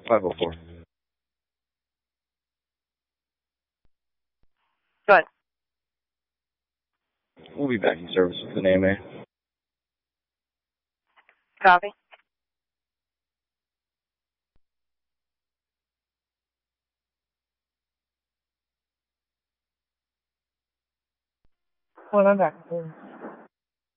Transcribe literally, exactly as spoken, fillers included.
five oh four. Go ahead. We'll be back in service with an A M A. Copy. Well, I'm back in service.